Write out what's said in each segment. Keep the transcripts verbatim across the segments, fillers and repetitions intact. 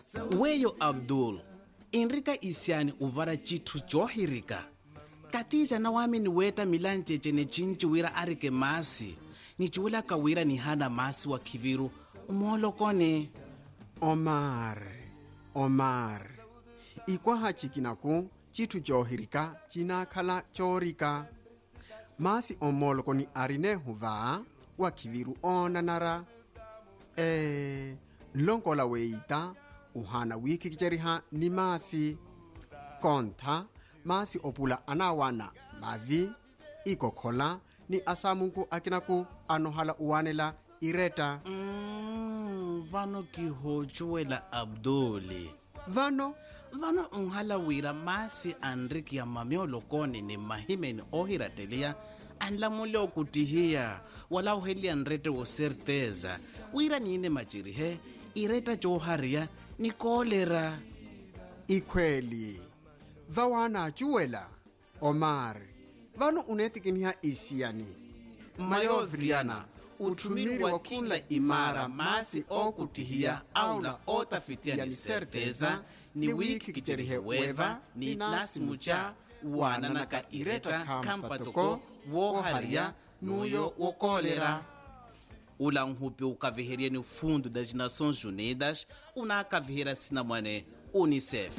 Weyo Abdul, Enrika isiani uvara chitu johirika. Katija na wami ni weta milanjeje ne chinchu wira arike masi. Ni chuula kawira ni hana masi wa kiviru. Umolo kone. Omar, Omar. Ikwa hachikinaku, chitu johirika, china kala chorika. Masi omolo koni arine huva, wa kiviru onanara. Eh, nlongola weita, uhana wiki kicheriha ni masi. Konta, masi opula anawana, mavi, iko kola, ni asamungu akinaku anohala uwanela ireta. Mm, vano kihochuela Abduli. Vano? Vano unhala wira masi Enrique ya mamiolo kone ni mahime ni ohiratelia. Anla mule okutihia, wala uheli anrete o certeza. Wira ni ine machirihe, ireta joharia ni kolera. Ikweli. Vawana juela. Omar. Vano unetikinia isiani. Mayo Vriana, utumiri wa kila imara masi okutihia au la otafitia ni certeza, ni wiki kicherihe weva, ni nasi mucha, wananaka ireta kampatoko, woharia, nuyo wokolera. Ula nhupi ukaviheria ni fundo das Nações Unidas, una kavihera sinamwane UNICEF.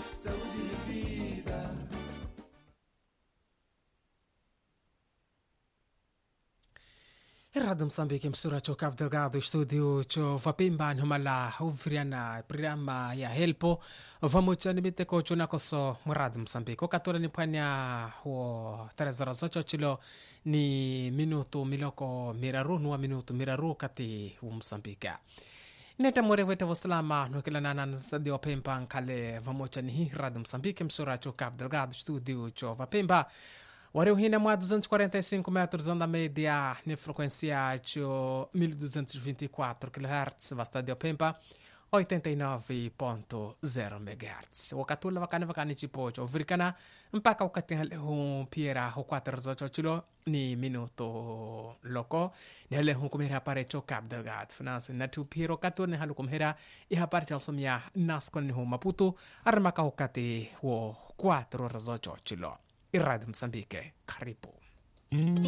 Rádio Moçambique, mistura cho Cabo Delgado, estúdio cho Vapimba, Numala, Uvriana, programa ya Helpo, vamos chanimite ko chuna koso Rádio Moçambique. Okatura ni panya ho treze horas ocho chilo ni minuto miloko miraru, nuwa minuto miraru kati u Moçambique. Neta morewete wasalama nukila nana stadio Pemba kale vamos chanihi Rádio Moçambique, mistura cho Cabo Delgado, estúdio cho Vapimba. Wareu hina mwa duzentos e quarenta e cinco metros onda média ni frequência cho mil duzentos e vinte e quatro kilohertz vasta de Pemba oitenta e nove ponto zero megahertz. Wakatula wakana wakani chipo cho vrikana mpaka wakati hale hum piera ho quatro zocho chilo ni minuto loko ni hale hum kumhera pare cho Cabo Delgado. Naso natu piero kato ni halu kumhera iha parte alsomia naskon ni hum Maputo armaka wakati ho quatro zocho chilo. Rádio Moçambique, karibu.